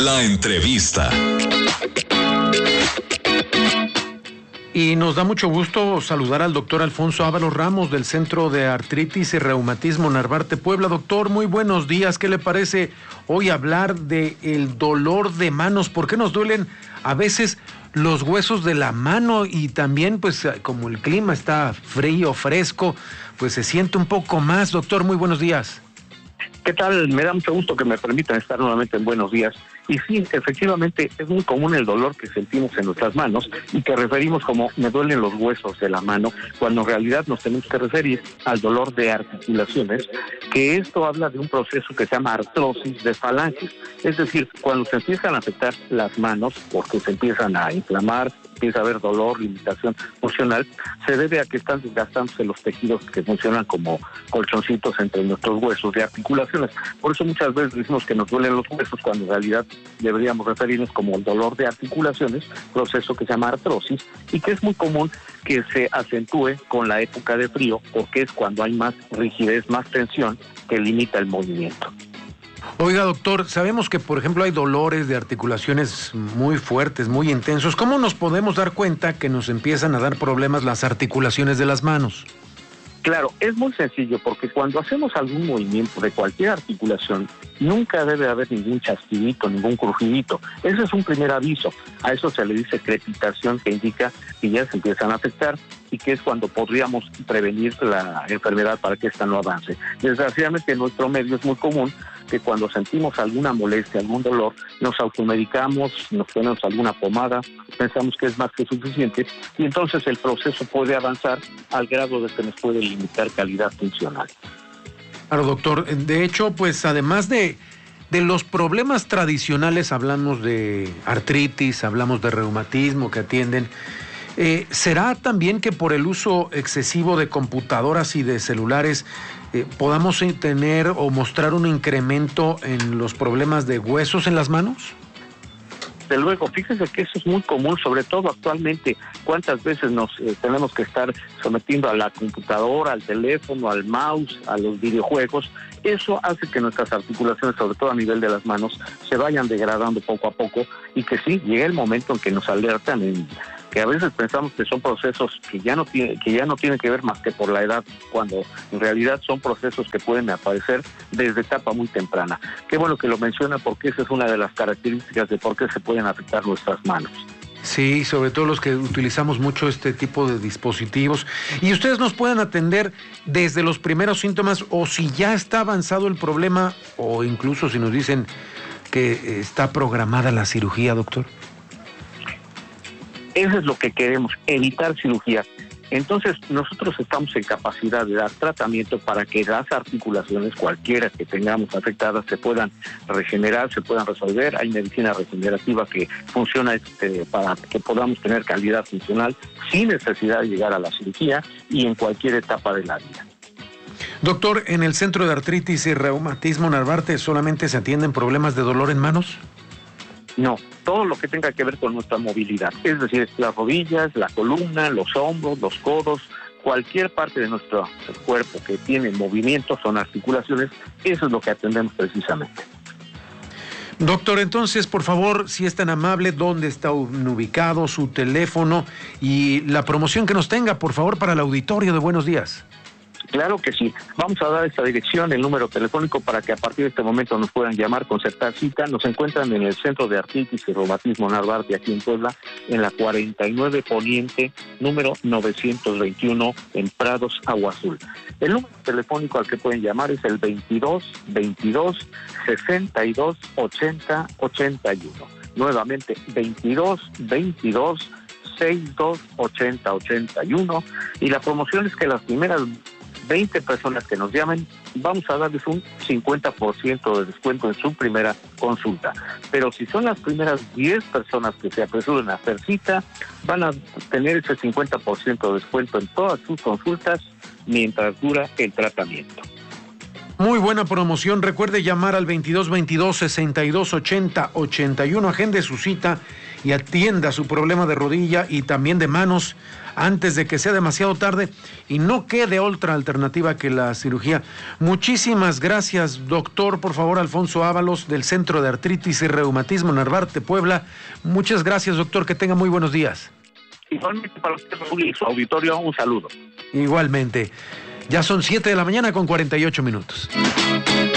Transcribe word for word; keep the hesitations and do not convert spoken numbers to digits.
La entrevista. Y nos da mucho gusto saludar al doctor Alfonso Ábalos Ramos del Centro de Artritis y Reumatismo Narvarte, Puebla. Doctor, muy buenos días. ¿Qué le parece hoy hablar de el dolor de manos? ¿Por qué nos duelen a veces los huesos de la mano? Y también, pues, como el clima está frío, fresco, pues se siente un poco más. Doctor, muy buenos días. ¿Qué tal? Me da mucho gusto que me permitan estar nuevamente en Buenos Días. Y sí, efectivamente, es muy común el dolor que sentimos en nuestras manos y que referimos como me duelen los huesos de la mano, cuando en realidad nos tenemos que referir al dolor de articulaciones, que esto habla de un proceso que se llama artrosis de falanges. Es decir, cuando se empiezan a afectar las manos, porque se empiezan a inflamar, empieza a haber dolor, limitación funcional, se debe a que están desgastándose los tejidos que funcionan como colchoncitos entre nuestros huesos de articulaciones. Por eso muchas veces decimos que nos duelen los huesos, cuando en realidad deberíamos referirnos como el dolor de articulaciones, proceso que se llama artrosis, y que es muy común que se acentúe con la época de frío, porque es cuando hay más rigidez, más tensión que limita el movimiento. Oiga, doctor, sabemos que, por ejemplo, hay dolores de articulaciones muy fuertes, muy intensos. ¿Cómo nos podemos dar cuenta que nos empiezan a dar problemas las articulaciones de las manos? Claro, es muy sencillo, porque cuando hacemos algún movimiento de cualquier articulación, nunca debe haber ningún chasquidito, ningún crujidito. Ese es un primer aviso. A eso se le dice crepitación, que indica que ya se empiezan a afectar y que es cuando podríamos prevenir la enfermedad para que ésta no avance. Desgraciadamente, en nuestro medio es muy común que cuando sentimos alguna molestia, algún dolor, nos automedicamos, nos ponemos alguna pomada, pensamos que es más que suficiente, y entonces el proceso puede avanzar al grado de que nos puede limitar calidad funcional. Claro, doctor. De hecho, pues además de, de los problemas tradicionales, hablamos de artritis, hablamos de reumatismo que atienden. Eh, ¿Será también que por el uso excesivo de computadoras y de celulares eh, podamos tener o mostrar un incremento en los problemas de huesos en las manos? Desde luego, fíjese que eso es muy común, sobre todo actualmente. ¿Cuántas veces nos eh, tenemos que estar sometiendo a la computadora, al teléfono, al mouse, a los videojuegos? Eso hace que nuestras articulaciones, sobre todo a nivel de las manos, se vayan degradando poco a poco, y que sí, llegue el momento en que nos alertan, en que a veces pensamos que son procesos que ya no tiene, que ya no tienen que ver más que por la edad, cuando en realidad son procesos que pueden aparecer desde etapa muy temprana. Qué bueno que lo menciona, porque esa es una de las características de por qué se pueden afectar nuestras manos. Sí, sobre todo los que utilizamos mucho este tipo de dispositivos. Y ustedes nos pueden atender desde los primeros síntomas, o si ya está avanzado el problema, o incluso si nos dicen que está programada la cirugía, doctor. Eso es lo que queremos, evitar cirugía. Entonces, nosotros estamos en capacidad de dar tratamiento para que las articulaciones, cualquiera que tengamos afectadas, se puedan regenerar, se puedan resolver. Hay medicina regenerativa que funciona este, para que podamos tener calidad funcional sin necesidad de llegar a la cirugía y en cualquier etapa de la vida. Doctor, ¿en el Centro de Artritis y Reumatismo Narvarte solamente se atienden problemas de dolor en manos? No, todo lo que tenga que ver con nuestra movilidad, es decir, las rodillas, la columna, los hombros, los codos, cualquier parte de nuestro cuerpo que tiene movimiento, son articulaciones, eso es lo que atendemos precisamente. Doctor, entonces, por favor, si es tan amable, ¿dónde está ubicado, su teléfono y la promoción que nos tenga, por favor, para el auditorio de Buenos Días? Claro que sí. Vamos a dar esta dirección, el número telefónico, para que a partir de este momento nos puedan llamar, concertar cita. Nos encuentran en el Centro de Artritis y Reumatismo Narvarte, aquí en Puebla, en la cuarenta y nueve Poniente, número novecientos veintiuno, en Prados, Agua Azul. El número telefónico al que pueden llamar es el veintidós, veintidós, sesenta y dos, ochenta, ochenta y uno. Nuevamente, veintidós, veintidós, sesenta y dos, ochenta, ochenta y uno. Y la promoción es que las primeras veinte personas que nos llamen, vamos a darles un cincuenta por ciento de descuento en su primera consulta. Pero si son las primeras diez personas que se apresuren a hacer cita, van a tener ese cincuenta por ciento de descuento en todas sus consultas mientras dura el tratamiento. Muy buena promoción. Recuerde llamar al veintidós veintidós, sesenta y dos ochenta, ochenta y uno. Agende su cita y atienda su problema de rodilla y también de manos antes de que sea demasiado tarde y no quede otra alternativa que la cirugía. Muchísimas gracias, doctor. Por favor, Alfonso Ábalos, del Centro de Artritis y Reumatismo Narvarte, Puebla. Muchas gracias, doctor. Que tenga muy buenos días. Igualmente para usted, Raúl, y su auditorio, un saludo. Igualmente. Ya son siete de la mañana con cuarenta y ocho minutos.